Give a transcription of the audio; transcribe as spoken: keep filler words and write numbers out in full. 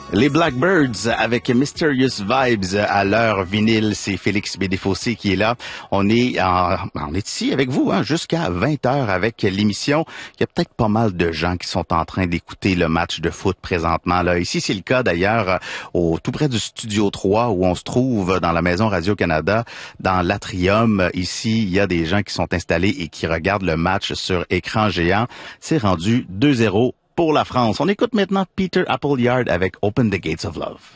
Les Blackbirds avec Mysterious Vibes à l'heure vinyle, c'est Félix Bédéfossé qui est là. On est en, on est ici avec vous hein, jusqu'à vingt heures avec l'émission. Il y a peut-être pas mal de gens qui sont en train d'écouter le match de foot présentement. Là, ici c'est le cas d'ailleurs au tout près du Studio trois où on se trouve dans la Maison Radio-Canada, dans l'Atrium. Ici, il y a des gens qui sont installés et qui regardent le match sur écran géant. C'est rendu deux zéro pour la France. On écoute maintenant Peter Appleyard avec Open the Gates of Love.